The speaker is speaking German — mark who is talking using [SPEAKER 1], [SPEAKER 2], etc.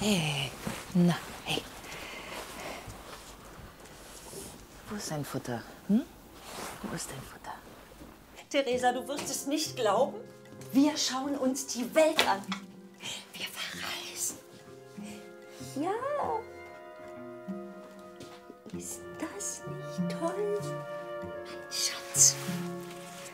[SPEAKER 1] Hey, na, hey. Wo ist dein Futter? Hm? Wo ist dein Futter?
[SPEAKER 2] Theresa, du wirst es nicht glauben. Wir schauen uns die Welt an. Wir verreisen. Ja. Ist das nicht toll? Mein Schatz.